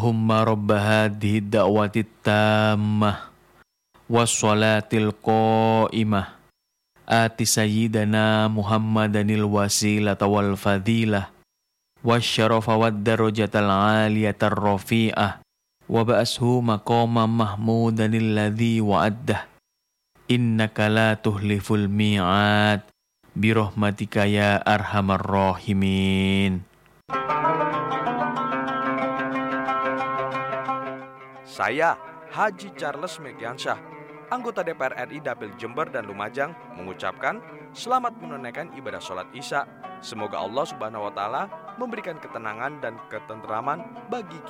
Humma rabba hadhihi da'wati tammah wassalatil qa'imah ati sayyidana Muhammadanil wasilata wal fadilah wasyarafa wad darajatal aliyatar rafi'ah wa ba'ashu maqama mahmudanil ladzi wa'addah innaka la tuhliful mi'ad birahmatika ya arhamar rahimin. Saya, Haji Charles Megiansyah, anggota DPR RI Dapil Jember dan Lumajang, mengucapkan selamat menunaikan ibadah sholat Isya. Semoga Allah Subhanahu wa Ta'ala memberikan ketenangan dan ketenteraman bagi